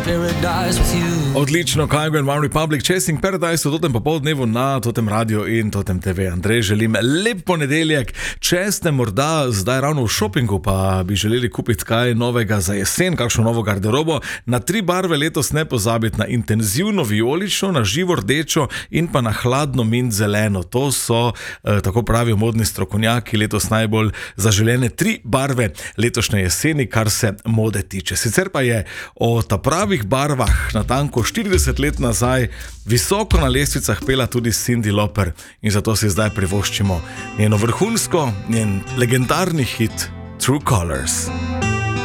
paradise with you. Odlično, Kygo and One Republic, Chasing Paradise v totem popoldnevu na totem radio in totem TV. Andrej, želim lep ponedeljek. Če ste morda zdaj ravno v šopingu, pa bi želeli kupiti kaj novega za jesen, kakšno novo garderobo, na 3 barve letos ne pozabiti, na intenzivno vijolično, na živo rdečo in pa na hladno mint zeleno. To so, tako pravijo modni strokovnjaki, letos najbolj zaželene 3 barve letošnje jeseni, kar se mode tiče. Sicer pa je o ta pravih barvah natanko 40 let nazaj visoko na lestvicah pela tudi Cyndi Lauper in zato si zdaj privoščimo njeno vrhunsko, njen legendarni hit True Colors.